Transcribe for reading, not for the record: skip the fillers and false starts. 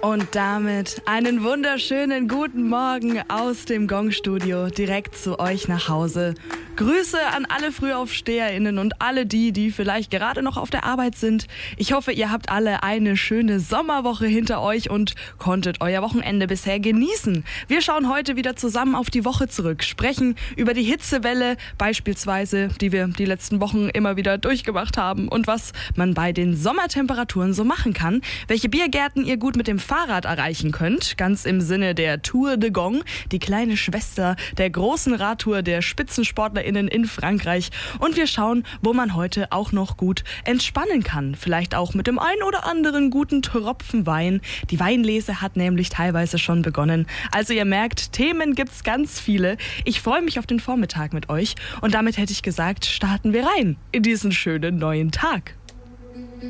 Und damit einen wunderschönen guten Morgen aus dem Gong-Studio direkt zu euch nach Hause. Grüße an alle FrühaufsteherInnen und alle die vielleicht gerade noch auf der Arbeit sind. Ich hoffe, ihr habt alle eine schöne Sommerwoche hinter euch und konntet euer Wochenende bisher genießen. Wir schauen heute wieder zusammen auf die Woche zurück, sprechen über die Hitzewelle beispielsweise, die wir die letzten Wochen immer wieder durchgemacht haben und was man bei den Sommertemperaturen so machen kann, welche Biergärten ihr gut mit dem Fahrrad erreichen könnt, ganz im Sinne der Tour de Gong, die kleine Schwester der großen Radtour der SpitzensportlerInnen in Frankreich. Und wir schauen, wo man heute auch noch gut entspannen kann. Vielleicht auch mit dem einen oder anderen guten Tropfen Wein. Die Weinlese hat nämlich teilweise schon begonnen. Also ihr merkt, Themen gibt's ganz viele. Ich freue mich auf den Vormittag mit euch. Und damit hätte ich gesagt, starten wir rein in diesen schönen neuen Tag.